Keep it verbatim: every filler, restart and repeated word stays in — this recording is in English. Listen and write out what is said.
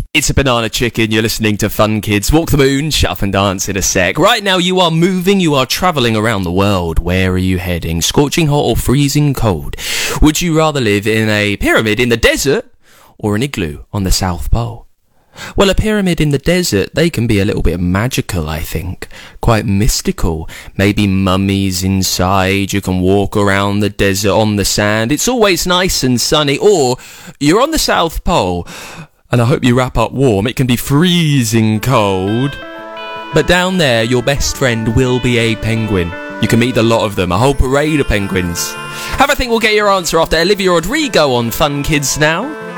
It's a banana chicken, you're listening to Fun Kids. Walk the moon, shut up and dance in a sec. Right now you are moving, you are travelling around the world. Where are you heading? Scorching hot or freezing cold? Would you rather live in a pyramid in the desert or an igloo on the South Pole? Well, a pyramid in the desert, they can be a little bit magical, I think. Quite mystical. Maybe mummies inside, you can walk around the desert on the sand. It's always nice and sunny. Or you're on the South Pole, and I hope you wrap up warm. It can be freezing cold. But down there, your best friend will be a penguin. You can meet a lot of them, a whole parade of penguins. Have a think, we'll get your answer after Olivia Rodrigo on Fun Kids now.